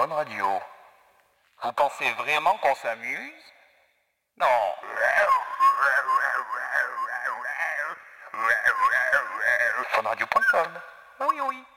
Fun Radio. Vous pensez vraiment qu'on s'amuse? Non. Funradio.com. Oui, oui.